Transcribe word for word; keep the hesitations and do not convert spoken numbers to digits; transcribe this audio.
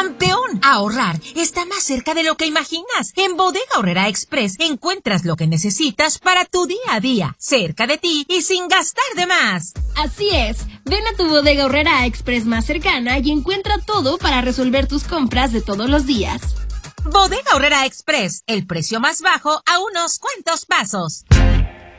¡Campeón! Ahorrar está más cerca de lo que imaginas. En Bodega Aurrera Express encuentras lo que necesitas para tu día a día, cerca de ti y sin gastar de más. Así es. Ven a tu Bodega Aurrera Express más cercana y encuentra todo para resolver tus compras de todos los días. Bodega Aurrera Express, el precio más bajo a unos cuantos pasos.